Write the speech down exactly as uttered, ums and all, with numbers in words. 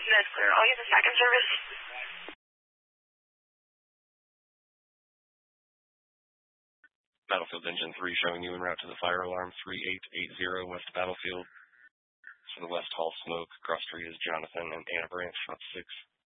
That's clear. I'll use the second service. Battlefield Engine three showing you en route to the fire alarm three eight eight zero West Battlefield. To the west, Hall Smoke. Cross street is Jonathan and Anna Branch, front six.